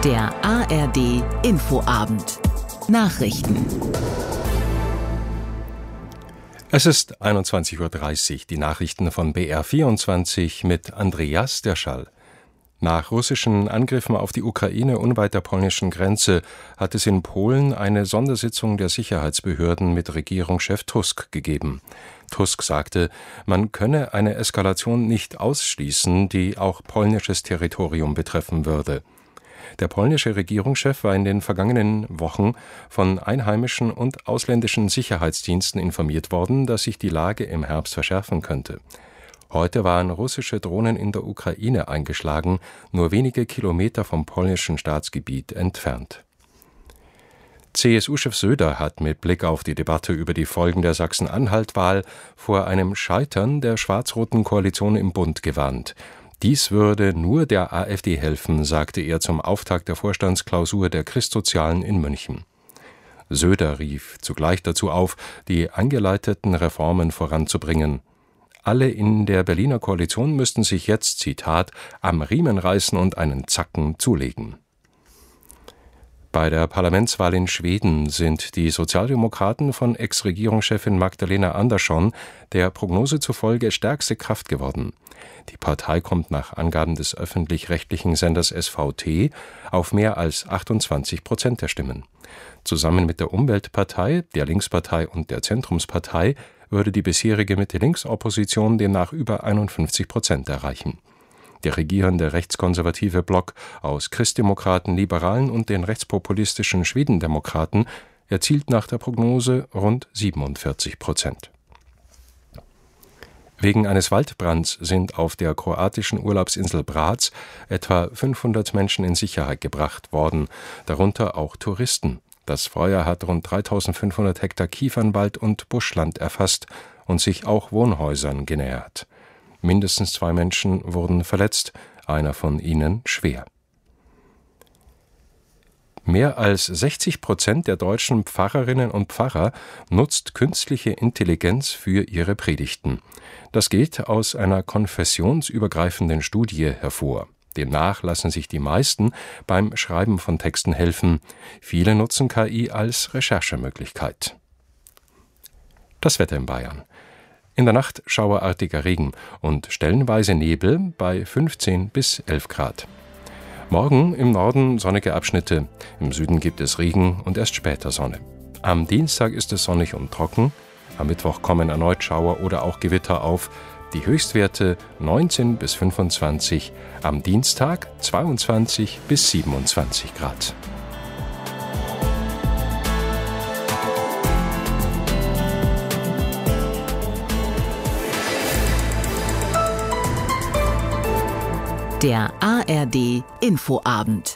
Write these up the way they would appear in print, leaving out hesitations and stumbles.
Der ARD Infoabend. Nachrichten. Es ist 21:30 Uhr, die Nachrichten von BR24 mit Andreas Derschall. Nach russischen Angriffen auf die Ukraine unweit der polnischen Grenze hat es in Polen eine Sondersitzung der Sicherheitsbehörden mit Regierungschef Tusk gegeben. Tusk sagte, man könne eine Eskalation nicht ausschließen, die auch polnisches Territorium betreffen würde. Der polnische Regierungschef war in den vergangenen Wochen von einheimischen und ausländischen Sicherheitsdiensten informiert worden, dass sich die Lage im Herbst verschärfen könnte. Heute waren russische Drohnen in der Ukraine eingeschlagen, nur wenige Kilometer vom polnischen Staatsgebiet entfernt. CSU-Chef Söder hat mit Blick auf die Debatte über die Folgen der Sachsen-Anhalt-Wahl vor einem Scheitern der schwarz-roten Koalition im Bund gewarnt. Dies würde nur der AfD helfen, sagte er zum Auftakt der Vorstandsklausur der Christsozialen in München. Söder rief zugleich dazu auf, die eingeleiteten Reformen voranzubringen. Alle in der Berliner Koalition müssten sich jetzt, Zitat, am Riemen reißen und einen Zacken zulegen. Bei der Parlamentswahl in Schweden sind die Sozialdemokraten von Ex-Regierungschefin Magdalena Andersson der Prognose zufolge stärkste Kraft geworden. Die Partei kommt nach Angaben des öffentlich-rechtlichen Senders SVT auf mehr als 28% der Stimmen. Zusammen mit der Umweltpartei, der Linkspartei und der Zentrumspartei würde die bisherige Mitte-Links-Opposition demnach über 51% erreichen. Der regierende rechtskonservative Block aus Christdemokraten, Liberalen und den rechtspopulistischen Schwedendemokraten erzielt nach der Prognose rund 47%. Wegen eines Waldbrands sind auf der kroatischen Urlaubsinsel Brač etwa 500 Menschen in Sicherheit gebracht worden, darunter auch Touristen. Das Feuer hat rund 3.500 Hektar Kiefernwald und Buschland erfasst und sich auch Wohnhäusern genähert. Mindestens 2 Menschen wurden verletzt, einer von ihnen schwer. Mehr als 60% der deutschen Pfarrerinnen und Pfarrer nutzt künstliche Intelligenz für ihre Predigten. Das geht aus einer konfessionsübergreifenden Studie hervor. Demnach lassen sich die meisten beim Schreiben von Texten helfen. Viele nutzen KI als Recherchemöglichkeit. Das Wetter in Bayern. In der Nacht schauerartiger Regen und stellenweise Nebel bei 15 bis 11 Grad. Morgen im Norden sonnige Abschnitte, im Süden gibt es Regen und erst später Sonne. Am Dienstag ist es sonnig und trocken, am Mittwoch kommen erneut Schauer oder auch Gewitter auf, die Höchstwerte 19 bis 25, am Dienstag 22 bis 27 Grad. Der ARD Infoabend.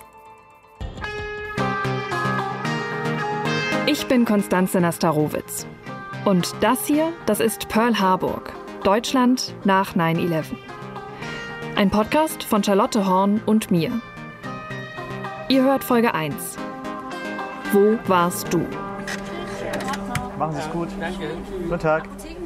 Ich bin Konstanze Nastarowitz. Und das hier, das ist Pearl Harbor, Deutschland nach 9/11. Ein Podcast von Charlotte Horn und mir. Ihr hört Folge 1. Wo warst du? Machen Sie es gut. Danke. Guten Tag.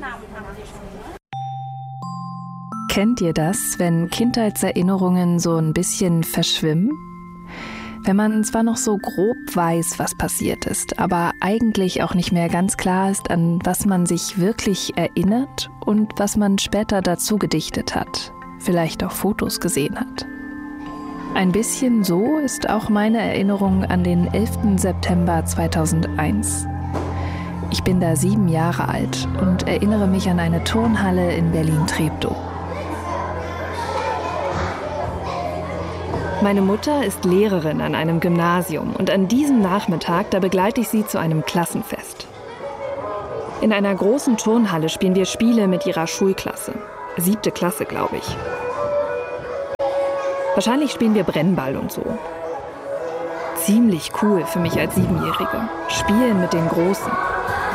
Kennt ihr das, wenn Kindheitserinnerungen so ein bisschen verschwimmen? Wenn man zwar noch so grob weiß, was passiert ist, aber eigentlich auch nicht mehr ganz klar ist, an was man sich wirklich erinnert und was man später dazu gedichtet hat, vielleicht auch Fotos gesehen hat. Ein bisschen so ist auch meine Erinnerung an den 11. September 2001. Ich bin da 7 Jahre alt und erinnere mich an eine Turnhalle in Berlin-Treptow. Meine Mutter ist Lehrerin an einem Gymnasium und an diesem Nachmittag, da begleite ich sie zu einem Klassenfest. In einer großen Turnhalle spielen wir Spiele mit ihrer Schulklasse. 7. Klasse, glaube ich. Wahrscheinlich spielen wir Brennball und so. Ziemlich cool für mich als 7-Jährige. Spielen mit den Großen.